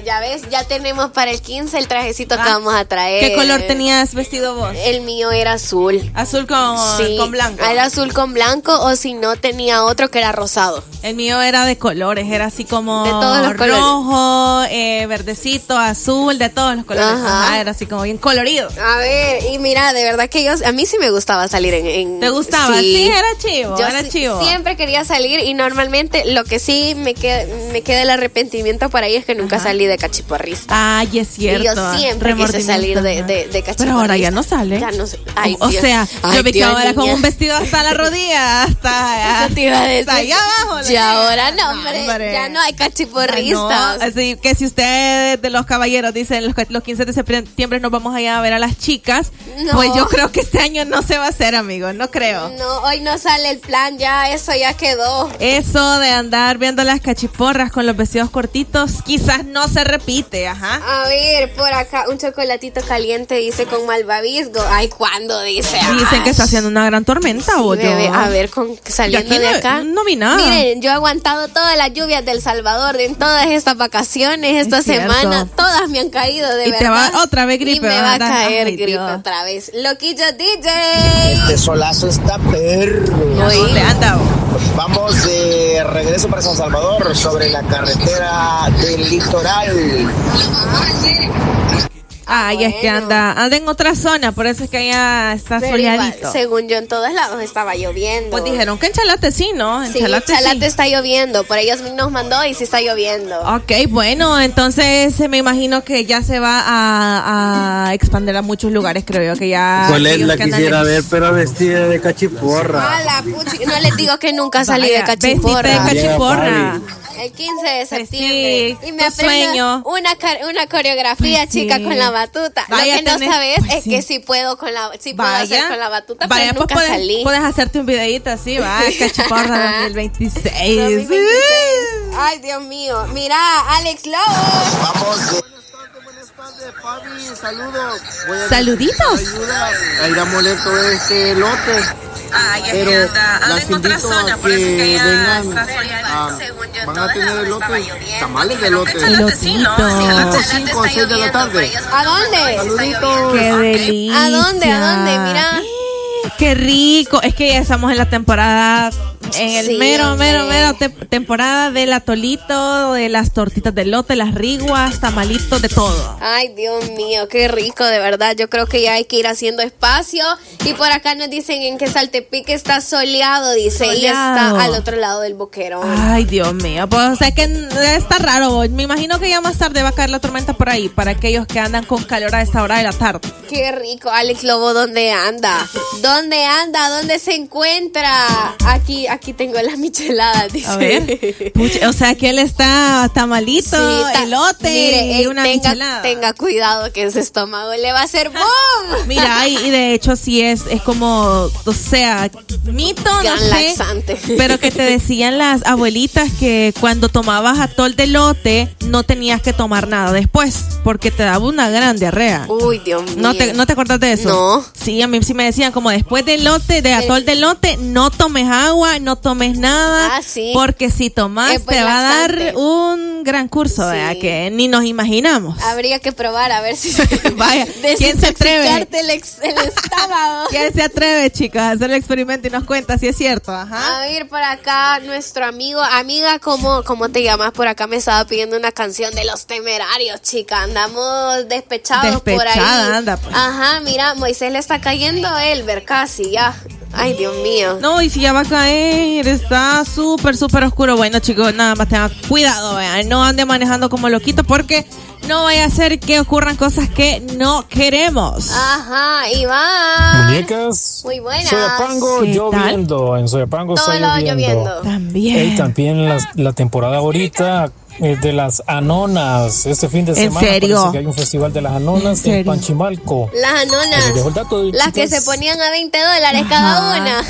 ya ves, ya tenemos para el 15 el trajecito que vamos a traer. ¿Qué color tenías vestido vos? El mío era azul. Azul con blanco. Era azul con blanco, o si no tenía otro que era rosado. El mío era de colores, era así como de todos los rojo, verdecito, azul, de todos los colores. Ajá, era así como bien colorido. A ver, y mira, de verdad que a mí sí me gustaba salir en ¿te gustaba? Sí, era chivo, chivo. Siempre quería salir, y normalmente lo que sí me queda el arrepentimiento por ahí es que nunca salí de cachiporrista. Ay, es cierto. Y yo siempre quise salir de cachiporrista. Pero ahora ya no sale. Ya no sé. Ay, o Dios. sea, Ay, yo me quedo ahora niña. con un vestido hasta la rodilla, hasta allá abajo. Y ahora no, hombre, ya no hay cachiporristas. No, así que si usted de los caballeros dicen los 15 de septiembre nos vamos allá a ver a las chicas, pues yo creo que este año no se va a hacer, amigos, no creo. No, hoy no sale el plan, ya eso ya quedó. Eso de andar viendo las cachiporras con los vestidos cortitos quizás no se repite, ajá. A ver, por acá un chocolatito caliente dice con malvavisco. Ay, ¿cuándo dice? Dicen que está haciendo una gran tormenta, sí, bebé, a ver, saliendo de acá. No vi nada. Miren, yo he aguantado todas las lluvias del Salvador en todas estas vacaciones, esta semana, todas me han caído de verdad. Y te va otra vez gripe. Y me va a caer gripe otra vez. Loquillo DJ. Este solazo está perro. ¿Dónde anda? Vamos de regreso para San Salvador sobre la carretera del litoral. Ay, es que anda en otra zona, por eso es que allá está soleadito. Igual, según yo, en todos lados estaba lloviendo. Pues dijeron que en Chalate sí, ¿no? En Chalate está lloviendo, por ellos nos mandó y sí está lloviendo. Ok, bueno, entonces me imagino que ya se va a expandir a muchos lugares, creo yo, que ya... Colette la quisiera ver, pero vestida de cachiporra. No les digo que nunca salí de cachiporra. Vestida de cachiporra. El 15 de septiembre. Sí, y me aprendo una coreografía, chica, con la batuta. Vaya, lo que no sabes es que sí puedo puedo hacer con la batuta, pero nunca salí. Puedes hacerte un videíto así, va, cachiporra 2026. Ay, Dios mío. Mira, Alex Lobo. Vamos. Fabi, saludos. Saluditos. A ir a moler todo este lote. Pero las invito a que vengan van a tener elote, tamales de elote. Elotito. 5 o 6 de la tarde. ¿A dónde? Saluditos. Qué delicia. ¿A dónde? Mira. Qué rico. Es que ya estamos en la temporada, en el mero temporada del atolito, de las tortitas de elote, las riguas, tamalitos, de todo. Ay, Dios mío, qué rico, de verdad. Yo creo que ya hay que ir haciendo espacio. Y por acá nos dicen en que Saltepique está soleado, dice, y está al otro lado del boquerón. Ay, Dios mío, pues o sea que está raro. Me imagino que ya más tarde va a caer la tormenta por ahí, para aquellos que andan con calor a esta hora de la tarde. Qué rico. Alex Lobo, ¿dónde anda? ¿Dónde anda? ¿Dónde se encuentra? Aquí tengo las micheladas, dice. A ver. O sea que él está tamalito, elote, mire, y una michelada. Tenga cuidado que ese estómago le va a hacer boom. Mira, y de hecho sí es como, o sea, mito, no sé, pero que te decían las abuelitas que cuando tomabas atol de elote no tenías que tomar nada después, porque te daba una gran diarrea. Uy, Dios mío. ¿No te acuerdas de eso? No. Sí, a mí sí me decían como después del elote, de atol de elote, no tomes agua, no tomes nada, porque si tomas te va a dar un gran curso, ¿verdad? Que ni nos imaginamos. Habría que probar a ver si vaya, ¿quién se atreve? El estómago. ¿Quién se atreve, chicas, a hacer el experimento y nos cuenta si es cierto? Ajá. A ver, por acá nuestro amiga, ¿cómo te llamas? Por acá me estaba pidiendo una canción de Los Temerarios, chica. Andamos despechados por ahí. Anda, pues. Ajá, mira, Moisés le está cayendo Elber casi, ya. Ay, Dios mío. No, y si ya va a caer, está súper oscuro. Bueno, chicos, nada más tengan cuidado, vean, no ande manejando como loquito porque no vaya a ser que ocurran cosas que no queremos. Ajá, Iván. Muñecas. Muy buenas. Soyapango lloviendo. En Soyapango todo está lloviendo. También. Y también la temporada ahorita de las anonas. Este fin de semana serio? parece que hay un festival de las anonas en Panchimalco. Las anonas. Las que se ponían a $20 cada una.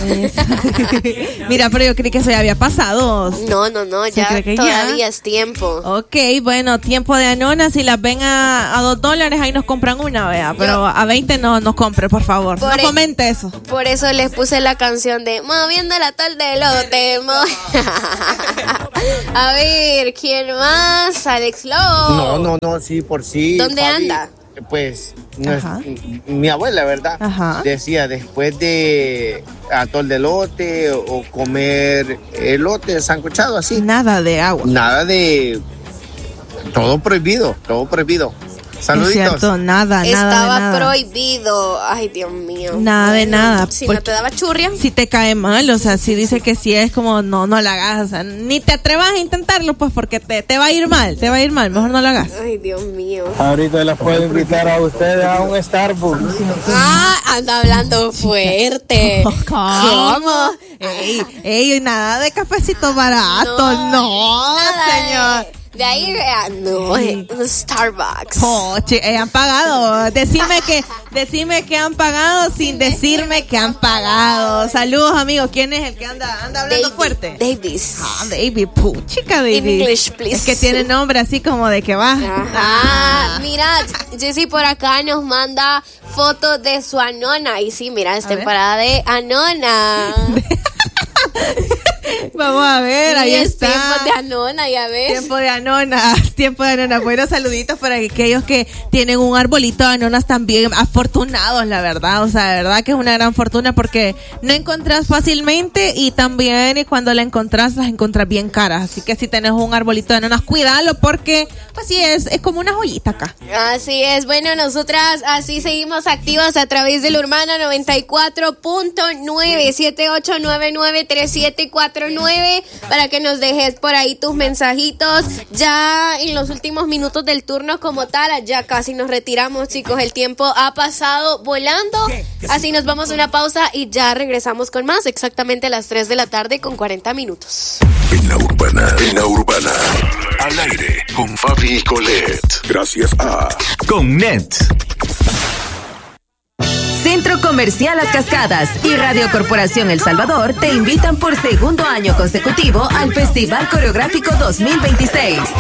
Mira, pero yo creí que eso ya había pasado. No, ya todavía es tiempo. Ok, bueno, tiempo de anonas. Si las ven a $2, ahí nos compran una, vea. Pero a 20 no nos compre, por favor. No comente eso. Por eso les puse la canción de Moviendo la tal de elote. A ver, ¿quién más? más, Alex Lowe. No, sí, por sí. ¿Dónde anda? Pues mi abuela, ¿verdad? Ajá. Decía, después de atol de elote o comer elote sancochado así. Nada de agua. Nada de... Todo prohibido. Saluditos. Es cierto, nada. Estaba prohibido. Ay, Dios mío. Nada de nada. Si no te daba churria. Si te cae mal, o sea, si dice que sí es como no lo hagas, o sea, ni te atrevas a intentarlo, pues porque te va a ir mal, mejor no lo hagas. Ay, Dios mío. Ahorita las puedo invitar a ustedes a un Starbucks. Anda hablando fuerte. ¿Cómo? Ey, nada de cafecito barato, no señor. De ahí, no, Starbucks. Han pagado. Decime que han pagado sin decirme que han pagado. Saludos, amigos. ¿Quién es el que anda hablando fuerte? Davis. Davis. Chica Davis. English, please. Es que tiene nombre así como de que va. Mira, Jessy por acá nos manda fotos de su Anona. Y sí, mira, es temporada de Anona. Vamos a ver, ahí está. Tiempo de Anona, ya ves. Tiempo de Anona. Buenos saluditos para aquellos que tienen un arbolito de Anonas también. Afortunados, la verdad. O sea, de verdad que es una gran fortuna porque no encontrás fácilmente y también cuando la encontrás, las encontrás bien caras. Así que si tenés un arbolito de Anonas, cuídalo porque así es como una joyita acá. Así es. Bueno, nosotras así seguimos activas a través del Urbana 94.9 78993749 para que nos dejes por ahí tus mensajitos. Ya en los últimos minutos del turno como tal, ya casi nos retiramos, chicos. El tiempo ha pasado volando. Así nos vamos a una pausa y ya regresamos con más, exactamente a las 3 de la tarde con 40 minutos. En la Urbana. Al aire con Fabi y Colette. Gracias a Connet. Centro Comercial Las Cascadas y Radio Corporación El Salvador te invitan por segundo año consecutivo al Festival Coreográfico 2026.